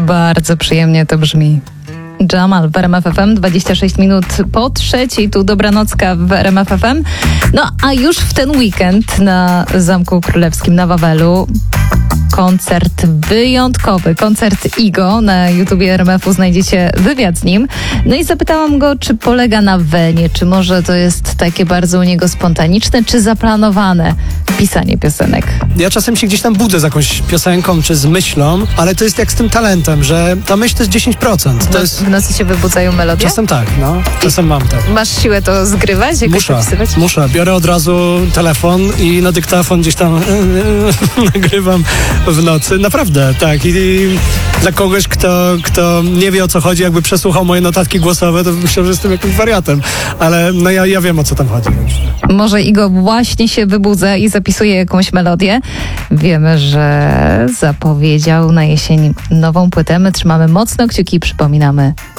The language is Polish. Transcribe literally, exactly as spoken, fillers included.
Bardzo przyjemnie to brzmi. Jamal w R M F F M, dwadzieścia sześć minut po trzeciej, tu Dobranocka w R M F F M. No a już w ten weekend na Zamku Królewskim na Wawelu koncert wyjątkowy, koncert Igo. Na YouTubie R M F u znajdziecie wywiad z nim. No i zapytałam go, czy polega na wenie, czy może to jest takie bardzo u niego spontaniczne, czy zaplanowane pisanie piosenek. Ja czasem się gdzieś tam budzę z jakąś piosenką, czy z myślą, ale to jest jak z tym talentem, że ta myśl to jest dziesięć procent. To w, jest... w nocy się wybudzają melodie? Czasem tak, no. Czasem mam tak. Masz siłę to zgrywać? Jakoś Muszę, zapisywać? muszę. Biorę od razu telefon i na dyktafon gdzieś tam nagrywam w nocy. Naprawdę, tak. I, I dla kogoś, kto, kto nie wie, o co chodzi, jakby przesłuchał moje notatki głosowe, to myślał, że jestem jakimś wariatem. Ale no ja, ja wiem, o co tam chodzi. Może Igo właśnie się wybudza i zapisuje jakąś melodię. Wiemy, że zapowiedział na jesień nową płytę. My trzymamy mocno kciuki i przypominamy